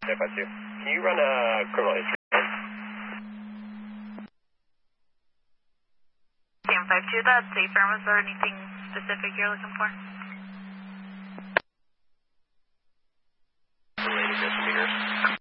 552. Can you run a criminal history? Cam 52, that's affirm. Is there anything specific you're looking for?